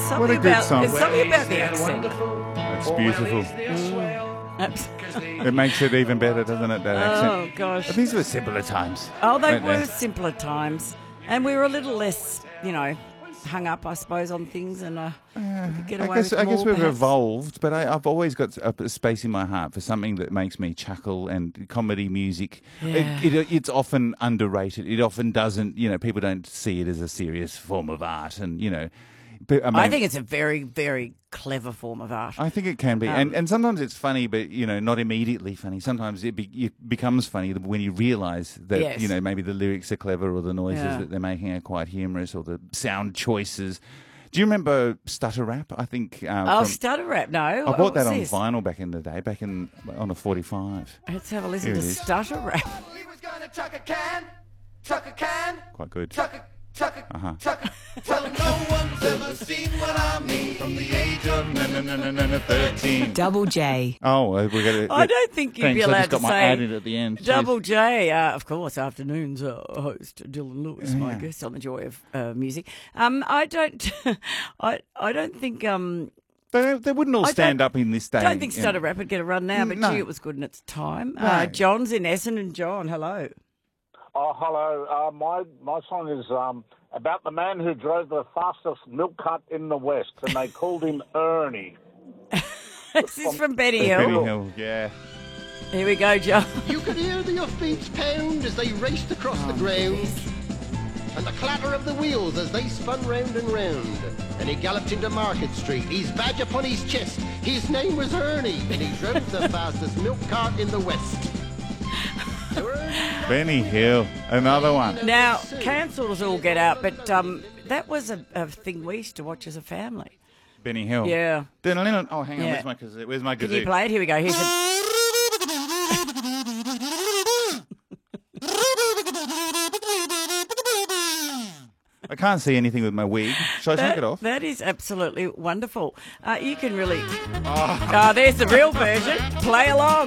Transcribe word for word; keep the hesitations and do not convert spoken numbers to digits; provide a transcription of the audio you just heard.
something What a good about, song. There's something about the accent. That's beautiful. It makes it even better, doesn't it, that accent? Oh, gosh. But these were simpler times. Oh, they weren't were simpler times. And we were a little less, you know, hung up, I suppose, on things and uh, we could get I away guess, with I more, guess we've perhaps. evolved, but I, I've always got a, a space in my heart for something that makes me chuckle, and comedy music. Yeah. It, it, it's often underrated. It often doesn't, you know, people don't see it as a serious form of art, and, you know. But, I, mean, I think it's a very, very clever form of art. I think it can be, Um, and and sometimes it's funny, but you know, not immediately funny. Sometimes it, be, it becomes funny when you realise that Yes. you know maybe the lyrics are clever, or the noises Yeah. that they're making are quite humorous, or the sound choices. Do you remember Stutter Rap? I think. Uh, Oh, from, stutter rap, no. I What bought that was on this? vinyl back in the day, back in on a forty-five. Let's have a listen Here to it is. stutter rap. He was gonna chuck a can, chuck a can, Quite good. chuck a, chuck a, Uh-huh. chuck a. Well, no one's ever seen what I mean from the age of No, no, no, no, no, no, thirteen. Double J. Oh, uh, we got to. I don't think you'd be Thanks, I allowed just got to my say ad in at the end. Jeez. Double J, uh, of course, afternoons uh, host Dylan Lewis, my Yeah. guest on the Joy of uh, Music. Um, I don't, I, I don't think, um, They, they wouldn't all I stand don't- up in this day. I don't think you know. stutter rap would get a run now, but No. gee, it was good in its time. No. Uh, John's in Essendon. John, hello. Oh, hello. Uh, my my song is um, about the man who drove the fastest milk cart in the West, and they called him Ernie. This is from Benny Benny Hill. Hill, yeah. Here we go, John. You could hear the hoofbeats pound as they raced across the ground, and the clatter of the wheels as they spun round and round. And he galloped into Market Street, his badge upon his chest. His name was Ernie, and he drove the fastest milk cart in the West. Benny Hill, another one. Now, cancelled us all get out, but um, that was a, a thing we used to watch as a family. Benny Hill. Yeah. Dun-dun-dun. Oh, hang on. Yeah. Where's my kazoo? Where's my Can you kazoo? play it? Here we go. Here's a... I can't see anything with my wig. Shall I take That, it off? that is absolutely wonderful. Uh, you can really... Oh, there's the real version. Play along.